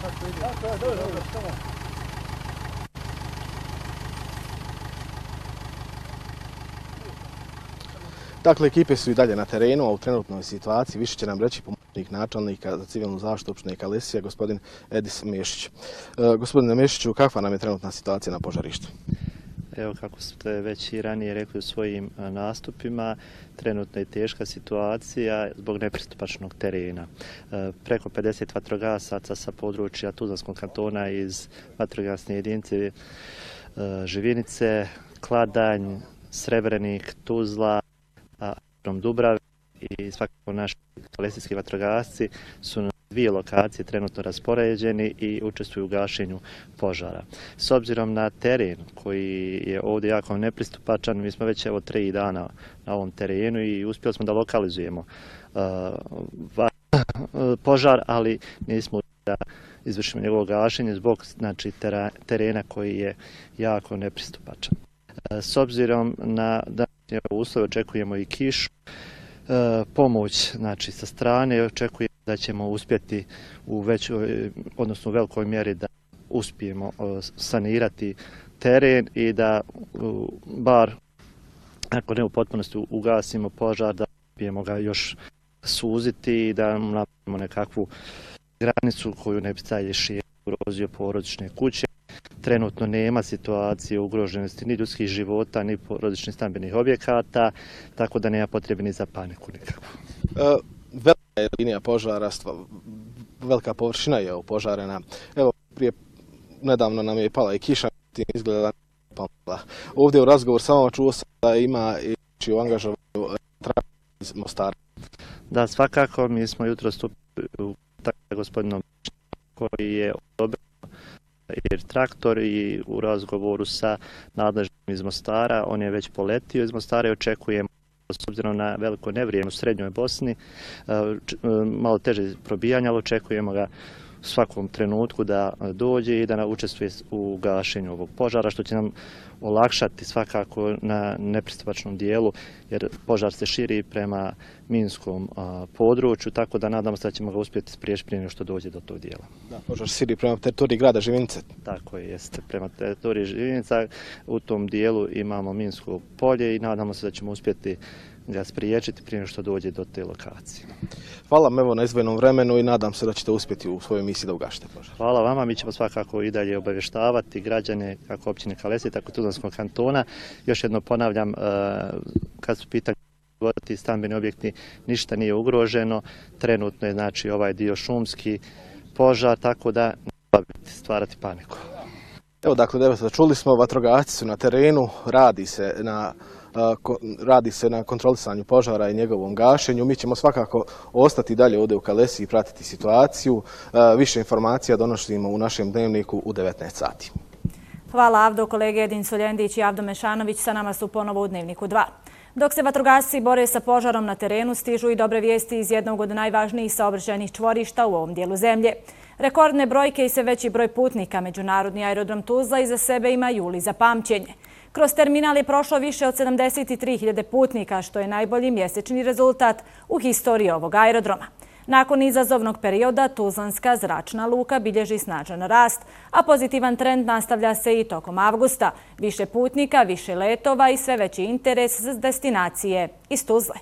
Dakle, ekipe su i dalje na terenu, a u trenutnoj situaciji više će nam reći pomoćnik načelnika za civilnu zaštitu opštine Kalesija, gospodin Edis Mešić. Gospodine Mešiću, kakva nam je trenutna situacija na požarištu? Evo, kako ste već i ranije rekli u svojim nastupima, trenutno je teška situacija zbog nepristupačnog terena. Preko 50 vatrogasaca sa područja Tuzlanskog kantona iz vatrogasne jedinice Živinice, Kladanj, Srebrenik, Tuzla, Dubrave i svakako naši kalesijski vatrogasci su na 2 lokacije trenutno raspoređeni i učestvuju u gašenju požara. S obzirom na teren koji je ovdje jako nepristupačan, mi smo već 3 dana na ovom terenu i uspjeli smo da lokalizujemo požar, ali nismo da izvršimo njegovo gašenje zbog terena koji je jako nepristupačan. S obzirom na današnje uslove očekujemo i kišu, pomoć sa strane, očekujemo da ćemo uspjeti u velikoj mjeri da uspijemo sanirati teren i da bar, ako ne u potpunosti ugasimo požar, da uspijemo ga još suziti i da napravimo nekakvu granicu koju ne bi dalje ugrozio porodične kuće. Trenutno nema situacije ugroženosti ni ljudskih života, ni porodičnih stambenih objekata, tako da nema potrebe ni za paniku nikakvu. Velika je linija požara, velika površina je opožarena. Evo, nedavno nam je pala i kiša, izgleda da nije pala. Ovdje u razgovor sa vama čuo sam da ima i u angažovanju traktora iz Mostara. Da, svakako, mi smo jutro stupili u kontakt sa gospodinom koji je odobrio traktor i u razgovoru sa nadležnim iz Mostara. On je već poletio iz Mostara i očekujemo, s obzirom na veliko nevrijeme u srednjoj Bosni, malo teže probijanja, ali očekujemo ga u svakom trenutku da dođe i da učestvuje u gašenju ovog požara, što će nam olakšati svakako na nepristupačnom dijelu, jer požar se širi prema minskom području, tako da nadamo se da ćemo ga uspjeti spriječiti prije nego što dođe do tog dijela. Da, požar se širi prema teritoriji grada Živinice. Tako je, jeste, prema teritoriji Živinica. U tom dijelu imamo minsko polje i nadamo se da ćemo uspjeti ga spriječiti prije nego što dođe do te lokacije. Hvala vam na izdvojenom vremenu i nadam se da ćete uspjeti u svojoj misiji da ugašite požar. Hvala vama, mi ćemo svakako i dalje obavještavati građane kako općine Kalesije, tako i Tuzlanskog kantona. Još jedno ponavljam, kad su pitanje stambeni objekti, ništa nije ugroženo. Trenutno je ovaj dio šumski požar, tako da ne treba stvarati paniku. Evo, dakle, čuli smo, vatrogasci su na terenu, radi se na kontrolisanju požara i njegovom gašenju. Mi ćemo svakako ostati dalje ovdje u Kalesiji i pratiti situaciju. Više informacija donosimo u našem dnevniku u 19 sati. Hvala Avdo, kolege Edin Soljendić i Avdo Mešanović sa nama su ponovo u Dnevniku 2. Dok se vatrogasci bore sa požarom na terenu, stižu i dobre vijesti iz jednog od najvažnijih saobraćajnih čvorišta u ovom dijelu zemlje. Rekordne brojke i sve veći broj putnika međunarodni aerodrom Tuzla iza sebe ima juli za pamćenje. Kroz terminal je prošlo više od 73.000 putnika, što je najbolji mjesečni rezultat u historiji ovog aerodroma. Nakon izazovnog perioda, Tuzlanska zračna luka bilježi snažan rast, a pozitivan trend nastavlja se i tokom avgusta. Više putnika, više letova i sve veći interes za destinacije iz Tuzle.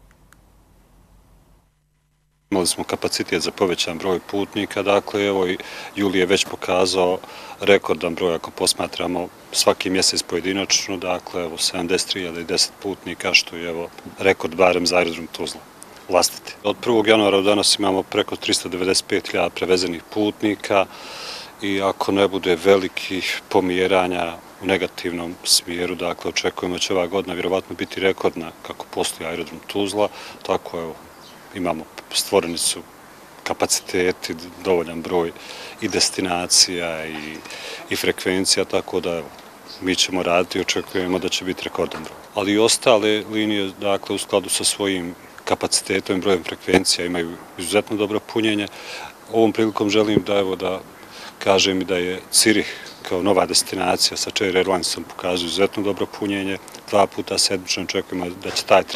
Imali smo kapacitet za povećan broj putnika, dakle, evo, juli je već pokazao rekordan broj, ako posmatramo svaki mjesec pojedinačno, dakle, evo, 73.010 putnika, što je, evo, rekord barem za aerodrom Tuzla. Vlastiti. Od 1. januara do danas imamo preko 395.000 prevezenih putnika i ako ne bude velikih pomjeranja u negativnom smjeru, dakle, očekujemo da će ova godina vjerovatno biti rekordna kako postoji aerodrom Tuzla, tako evo, stvoreni su kapaciteti, dovoljan broj i destinacija i frekvencija, tako da evo, mi ćemo raditi i očekujemo da će biti rekordan broj. Ali i ostale linije, dakle, u skladu sa svojim kapacitetom i brojem frekvencija imaju izuzetno dobro punjenje. Ovom prilikom želim da kažem i da je Cirih kao nova destinacija sa Čer Airlinesom pokazuje izuzetno dobro punjenje. 2 puta sedmično očekujemo da će taj